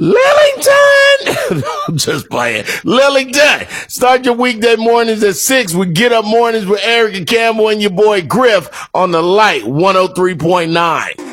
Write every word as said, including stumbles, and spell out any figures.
Lillington! I'm just playing. Lillington! Start your weekday mornings at six with Get Up Mornings with Erica Campbell and your boy Griff on the Light one oh three point nine.